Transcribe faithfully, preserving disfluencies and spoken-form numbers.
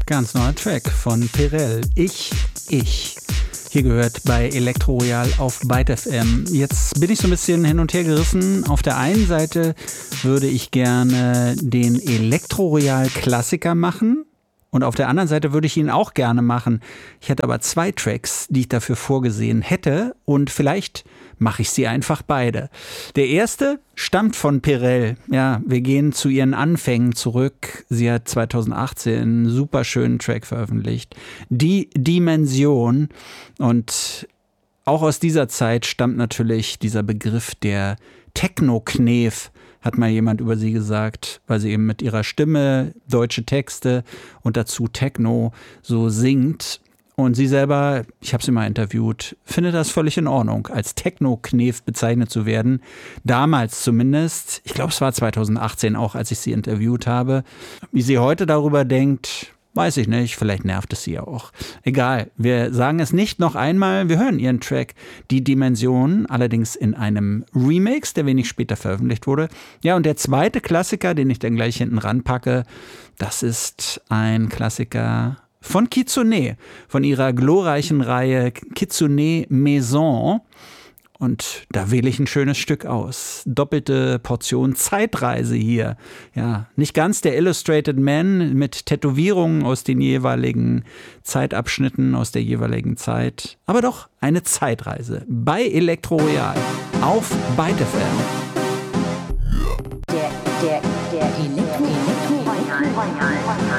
Ganz neuer Track von Perel. Ich, ich. Hier gehört bei Elektro Royal auf Byte F M. Jetzt bin ich so ein bisschen hin und her gerissen. Auf der einen Seite würde ich gerne den Elektro Royal Klassiker machen. Und auf der anderen Seite würde ich ihn auch gerne machen. Ich hätte aber zwei Tracks, die ich dafür vorgesehen hätte. Und vielleicht mache ich sie einfach beide. Der erste stammt von Perel. Ja, wir gehen zu ihren Anfängen zurück. Sie hat zweitausendachtzehn einen super schönen Track veröffentlicht. Die Dimension. Und auch aus dieser Zeit stammt natürlich dieser Begriff der Techno-Knef, hat mal jemand über sie gesagt, weil sie eben mit ihrer Stimme deutsche Texte und dazu Techno so singt. Und sie selber, ich habe sie mal interviewt, findet das völlig in Ordnung, als Techno-Knef bezeichnet zu werden. Damals zumindest, ich glaube es war zweitausendachtzehn auch, als ich sie interviewt habe. Wie sie heute darüber denkt, weiß ich nicht, vielleicht nervt es sie ja auch. Egal, wir sagen es nicht noch einmal, wir hören ihren Track Die Dimension, allerdings in einem Remix, der wenig später veröffentlicht wurde. Ja, und der zweite Klassiker, den ich dann gleich hinten ranpacke, das ist ein Klassiker von Kitsune, von ihrer glorreichen Reihe Kitsune Maison. Und da wähle ich ein schönes Stück aus. Doppelte Portion Zeitreise hier. Ja, nicht ganz der Illustrated Man mit Tätowierungen aus den jeweiligen Zeitabschnitten, aus der jeweiligen Zeit. Aber doch eine Zeitreise bei Elektro Royal auf Byte F M. Der, der, der Elektro Royal.